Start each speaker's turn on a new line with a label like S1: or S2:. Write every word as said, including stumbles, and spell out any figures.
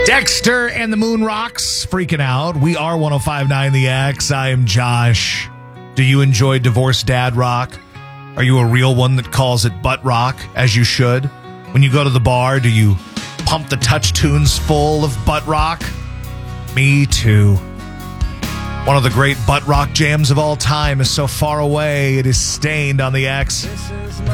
S1: Dexter and the Moon Rocks freaking out. We are one oh five point nine The X. I am Josh. Do you enjoy divorced dad rock? Are you a real one that calls it butt rock, as you should? When you go to the bar, do you pump the touch tunes full of butt rock? Me too. One of the great butt rock jams of all time is so far away, it is stained on the X.